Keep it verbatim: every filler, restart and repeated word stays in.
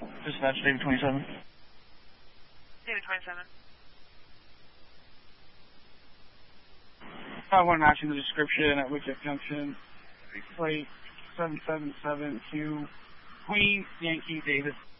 Dispatch, David twenty-seven. David twenty-seven. I want to match in the description at Wicket Junction. Plate seven seven seven Q. Queen Yankee David.